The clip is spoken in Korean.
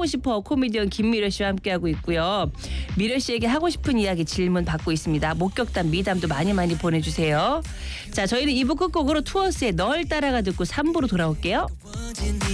하고 싶어 코미디언 김미려 씨와 함께하고 있고요. 미려 씨에게 하고 싶은 이야기 질문 받고 있습니다. 목격담, 미담도 많이 보내주세요. 자, 저희는 2부 끝곡으로 투어스의 널 따라가 듣고 3부로 돌아올게요.